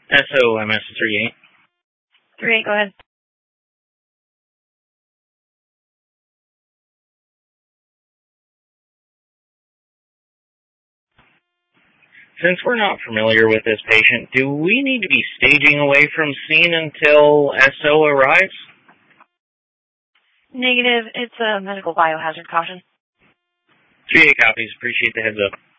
SOMS 38. 38, go ahead. Since we're not familiar with this patient, do we need to be staging away from scene until SO arrives? Negative. It's a medical biohazard caution. 38 copies. Appreciate the heads up.